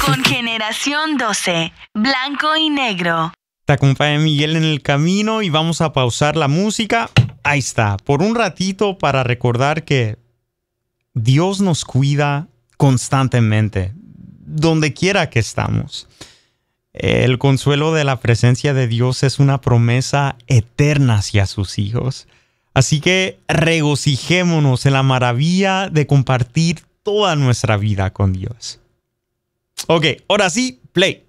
Con Generación 12, blanco y negro. Te acompaña Miguel en el camino y vamos a pausar la música. Ahí está, por un ratito para recordar que Dios nos cuida constantemente, donde quiera que estamos. El consuelo de la presencia de Dios es una promesa eterna hacia sus hijos. Así que regocijémonos en la maravilla de compartir toda nuestra vida con Dios. Ok, ahora sí, play.